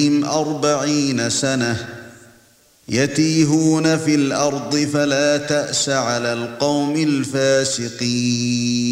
40 سنة يتيهون في الأرض فلا تأس على القوم الفاسقين